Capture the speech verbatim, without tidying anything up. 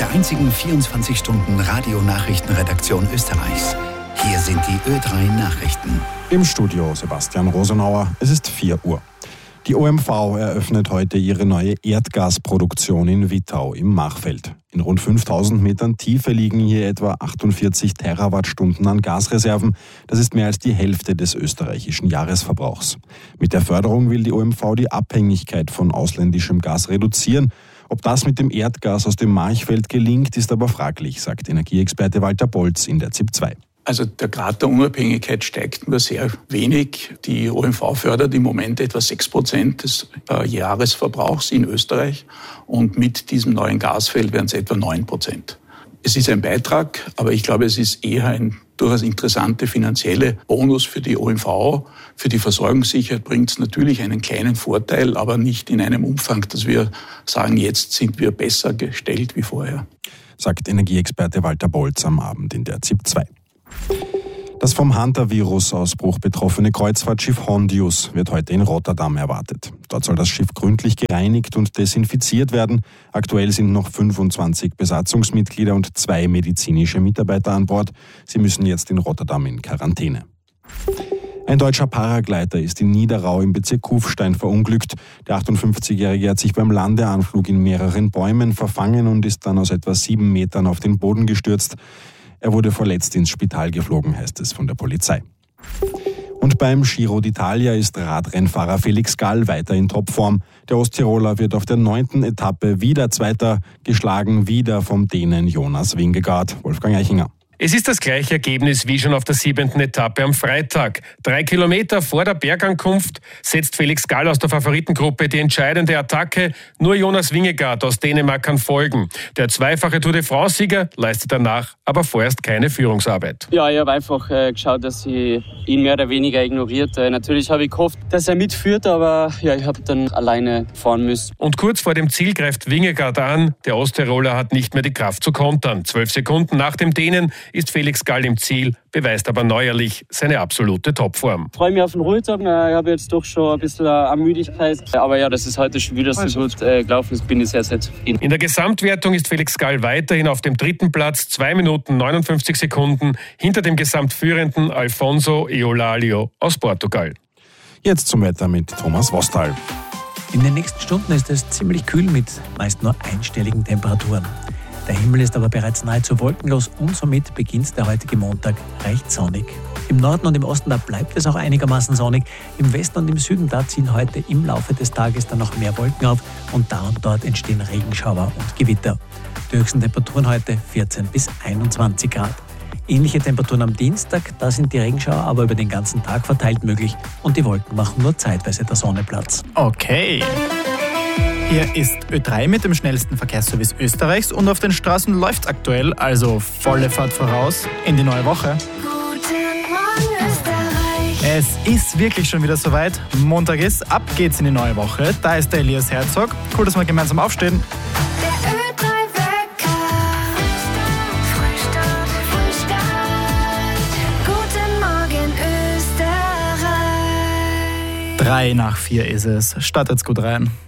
der einzigen vierundzwanzig Stunden Radionachrichtenredaktion Österreichs. Hier sind die Ö drei Nachrichten. Im Studio Sebastian Rosenauer. Es ist vier Uhr. Die O M V eröffnet heute ihre neue Erdgasproduktion in Wittau im Machfeld. In rund fünftausend Metern Tiefe liegen hier etwa achtundvierzig Terawattstunden an Gasreserven. Das ist mehr als die Hälfte des österreichischen Jahresverbrauchs. Mit der Förderung will die O M V die Abhängigkeit von ausländischem Gas reduzieren. Ob das mit dem Erdgas aus dem Machfeld gelingt, ist aber fraglich, sagt Energieexperte Walter Bolz in der Z I P zwei. Also der Grad der Unabhängigkeit steigt nur sehr wenig. Die O M V fördert im Moment etwa sechs Prozent des äh, Jahresverbrauchs in Österreich und mit diesem neuen Gasfeld werden es etwa neun Prozent. Es ist ein Beitrag, aber ich glaube, es ist eher ein durchaus interessante finanzielle Bonus für die O M V. Für die Versorgungssicherheit bringt es natürlich einen kleinen Vorteil, aber nicht in einem Umfang, dass wir sagen, jetzt sind wir besser gestellt wie vorher. Sagt Energieexperte Walter Bolz am Abend in der Z I P zwei. Das vom Hantavirus-Ausbruch betroffene Kreuzfahrtschiff Hondius wird heute in Rotterdam erwartet. Dort soll das Schiff gründlich gereinigt und desinfiziert werden. Aktuell sind noch fünfundzwanzig Besatzungsmitglieder und zwei medizinische Mitarbeiter an Bord. Sie müssen jetzt in Rotterdam in Quarantäne. Ein deutscher Paragleiter ist in Niederau im Bezirk Kufstein verunglückt. Der achtundfünfzigjährige hat sich beim Landeanflug in mehreren Bäumen verfangen und ist dann aus etwa sieben Metern auf den Boden gestürzt. Er wurde verletzt ins Spital geflogen, heißt es von der Polizei. Und beim Giro d'Italia ist Radrennfahrer Felix Gall weiter in Topform. Der Osttiroler wird auf der neunten Etappe wieder Zweiter, geschlagen wieder vom Dänen Jonas Vingegaard. Wolfgang Eichinger. Es ist das gleiche Ergebnis wie schon auf der siebenten Etappe am Freitag. Drei Kilometer vor der Bergankunft setzt Felix Gall aus der Favoritengruppe die entscheidende Attacke. Nur Jonas Vingegaard aus Dänemark kann folgen. Der zweifache Tour de France-Sieger leistet danach aber vorerst keine Führungsarbeit. Ja, ich habe einfach äh, geschaut, dass ich ihn mehr oder weniger ignoriert. Äh, natürlich habe ich gehofft, dass er mitführt, aber ja, ich habe dann alleine fahren müssen. Und kurz vor dem Ziel greift Vingegaard an. Der Osttiroler hat nicht mehr die Kraft zu kontern. Zwölf Sekunden nach dem Dänen ist Felix Gall im Ziel, beweist aber neuerlich seine absolute Topform. Ich freue mich auf den Ruhetag. Ich habe jetzt doch schon ein bisschen eine Müdigkeit. Aber ja, dass es heute schon wieder so gut äh, gelaufen ist, bin ich sehr, sehr zufrieden. In der Gesamtwertung ist Felix Gall weiterhin auf dem dritten Platz, zwei Minuten neunundfünfzig Sekunden, hinter dem gesamtführenden Alfonso Eolalio aus Portugal. Jetzt zum Wetter mit Thomas Wostal. In den nächsten Stunden ist es ziemlich kühl mit meist nur einstelligen Temperaturen. Der Himmel ist aber bereits nahezu wolkenlos und somit beginnt der heutige Montag recht sonnig. Im Norden und im Osten, da bleibt es auch einigermaßen sonnig. Im Westen und im Süden, da ziehen heute im Laufe des Tages dann noch mehr Wolken auf und da und dort entstehen Regenschauer und Gewitter. Die höchsten Temperaturen heute vierzehn bis einundzwanzig Grad. Ähnliche Temperaturen am Dienstag, da sind die Regenschauer aber über den ganzen Tag verteilt möglich und die Wolken machen nur zeitweise der Sonne Platz. Okay. Hier ist Ö drei mit dem schnellsten Verkehrsservice Österreichs und auf den Straßen läuft's aktuell, also volle Fahrt voraus in die neue Woche. Guten Morgen Österreich. Es ist wirklich schon wieder soweit. Montag ist, ab geht's in die neue Woche. Da ist der Elias Herzog. Cool, dass wir gemeinsam aufstehen. Der Ö drei Wecker. Frühstart, Frühstart. Guten Morgen Österreich. Drei nach vier ist es. Startet's gut rein.